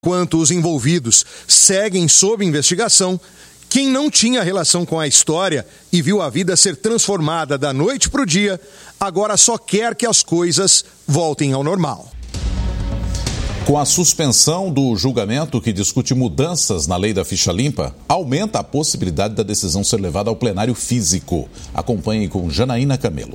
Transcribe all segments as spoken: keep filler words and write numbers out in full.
Enquanto os envolvidos seguem sob investigação, quem não tinha relação com a história e viu a vida ser transformada da noite para o dia, agora só quer que as coisas voltem ao normal. Com a suspensão do julgamento que discute mudanças na lei da ficha limpa, aumenta a possibilidade da decisão ser levada ao plenário físico. Acompanhe com Janaína Camelo.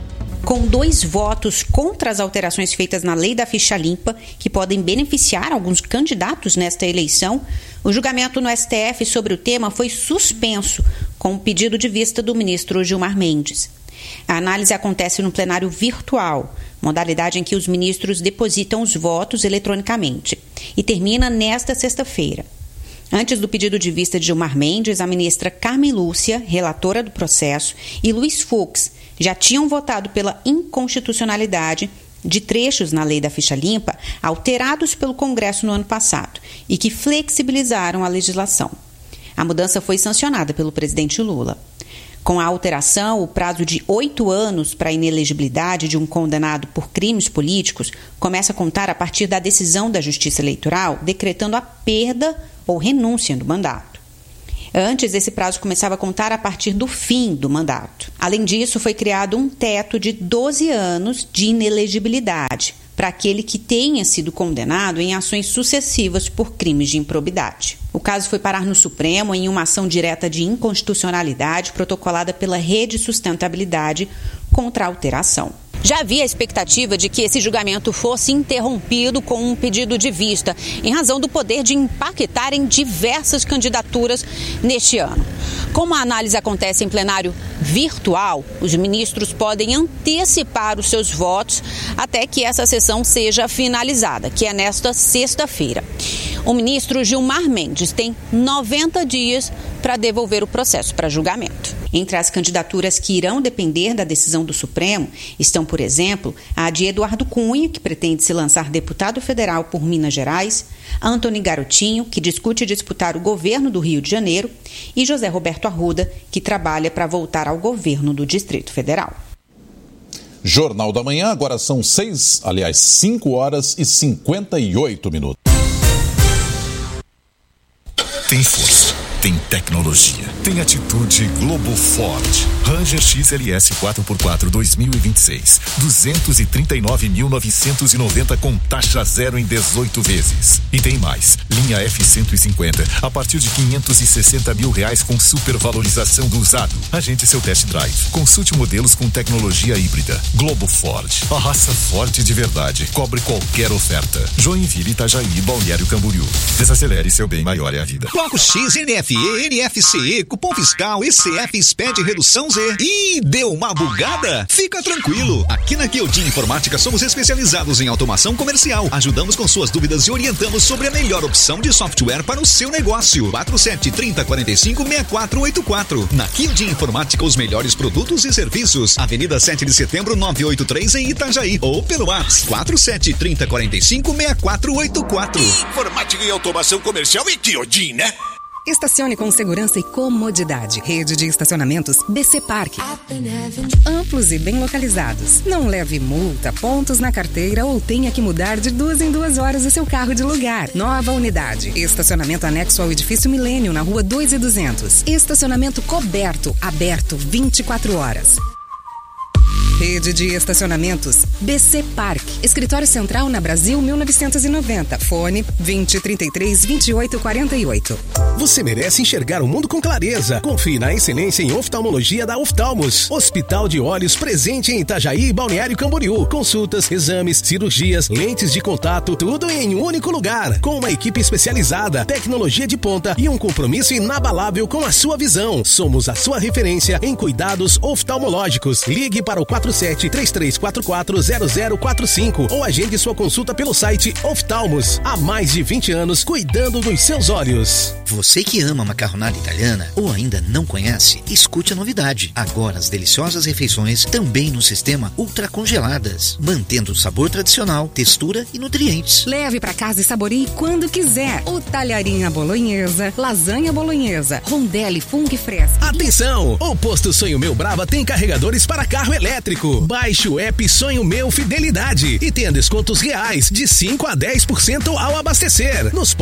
Com dois votos contra as alterações feitas na lei da ficha limpa, que podem beneficiar alguns candidatos nesta eleição, o julgamento no S T F sobre o tema foi suspenso, com o pedido de vista do ministro Gilmar Mendes. A análise acontece no plenário virtual, modalidade em que os ministros depositam os votos eletronicamente, e termina nesta sexta-feira. Antes do pedido de vista de Gilmar Mendes, a ministra Carmen Lúcia, relatora do processo, e Luiz Fux já tinham votado pela inconstitucionalidade de trechos na lei da ficha limpa alterados pelo Congresso no ano passado e que flexibilizaram a legislação. A mudança foi sancionada pelo presidente Lula. Com a alteração, o prazo de oito anos para a inelegibilidade de um condenado por crimes políticos começa a contar a partir da decisão da Justiça Eleitoral decretando a perda ou renúncia do mandato. Antes, esse prazo começava a contar a partir do fim do mandato. Além disso, foi criado um teto de doze anos de inelegibilidade para aquele que tenha sido condenado em ações sucessivas por crimes de improbidade. O caso foi parar no Supremo em uma ação direta de inconstitucionalidade protocolada pela Rede Sustentabilidade contra a alteração. Já havia a expectativa de que esse julgamento fosse interrompido com um pedido de vista, em razão do poder de impactar em diversas candidaturas neste ano. Como a análise acontece em plenário virtual, os ministros podem antecipar os seus votos até que essa sessão seja finalizada, que é nesta sexta-feira. O ministro Gilmar Mendes tem noventa dias para devolver o processo para julgamento. Entre as candidaturas que irão depender da decisão do Supremo estão, por exemplo, a de Eduardo Cunha, que pretende se lançar deputado federal por Minas Gerais, Antony Garotinho, que discute disputar o governo do Rio de Janeiro, e José Roberto Arruda, que trabalha para voltar ao governo do Distrito Federal. Jornal da Manhã, agora são seis, aliás, cinco horas e cinquenta e oito minutos. Tem força, tem tecnologia, tem atitude Globo Ford. Ranger X L S quatro por quatro dois mil e vinte e seis, duzentos e trinta e nove mil novecentos e noventa com taxa zero em dezoito vezes. E tem mais, linha F cento e cinquenta a partir de quinhentos e sessenta mil reais com supervalorização do usado. Agende seu test drive. Consulte modelos com tecnologia híbrida. Globo Ford, a raça forte de verdade. Cobre qualquer oferta. Joinville, Itajaí, Balneário Camboriú. Desacelere, seu bem maior é a vida. Bloco X, N F E, N F C E, cupom fiscal, E C F, S P E D, redução Z. Ih, deu uma bugada? Fica tranquilo. Aqui na Kyodin Informática somos especializados em automação comercial. Ajudamos com suas dúvidas e orientamos sobre a melhor opção de software para o seu negócio. quatro sete três zero quatro cinco seis quatro oito quatro. Na Kyodin Informática, os melhores produtos e serviços. Avenida sete de setembro, novecentos e oitenta e três em Itajaí. Ou pelo WhatsApp quatro sete três zero quatro cinco seis quatro oito quatro. Informática e automação comercial e Kyodin, né? Estacione com segurança e comodidade. Rede de estacionamentos B C Park. Amplos e bem localizados. Não leve multa, pontos na carteira ou tenha que mudar de duas em duas horas o seu carro de lugar. Nova unidade. Estacionamento anexo ao edifício Milênio, na rua dois e duzentos. Estacionamento coberto, aberto vinte e quatro horas. Rede de estacionamentos B C Park. Escritório Central na Brasil mil novecentos e noventa. Fone vinte, trinta e três, vinte e oito, quarenta e oito. Você merece enxergar o mundo com clareza. Confie na excelência em oftalmologia da Oftalmos. Hospital de Olhos presente em Itajaí e Balneário Camboriú. Consultas, exames, cirurgias, lentes de contato, tudo em um único lugar. Com uma equipe especializada, tecnologia de ponta e um compromisso inabalável com a sua visão. Somos a sua referência em cuidados oftalmológicos. Ligue para o quatro sete três três quatro quatro zero zero quatro cinco ou agende sua consulta pelo site Oftalmos. Há mais de vinte anos cuidando dos seus olhos. Você que ama macarronada italiana ou ainda não conhece, escute a novidade. Agora as deliciosas refeições também no sistema ultracongeladas, mantendo o sabor tradicional, textura e nutrientes. Leve para casa e saboreie quando quiser. O talharinha bolonhesa, lasanha bolonhesa, rondelli funk fresca. Atenção! O posto Sonho Meu Brava tem carregadores para carro elétrico. cinco. Baixe o app Sonho Meu Fidelidade e tenha descontos reais de cinco a dez por cento ao abastecer. Nos